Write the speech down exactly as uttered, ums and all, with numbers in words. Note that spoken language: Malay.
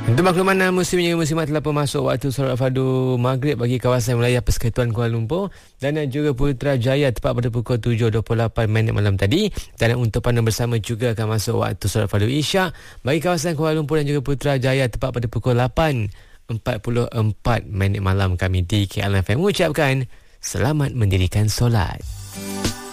Untuk makluman muslimnya muslimat telah pun masuk waktu solat fardu maghrib bagi kawasan wilayah Persekutuan Kuala Lumpur dan juga Putrajaya tepat pada pukul tujuh dua puluh lapan minit malam tadi. Dan untuk pandu bersama juga akan masuk waktu solat fardu isyak bagi kawasan Kuala Lumpur dan juga Putrajaya tepat pada pukul lapan empat puluh empat minit malam. Kami di K L F M mengucapkan selamat mendirikan solat.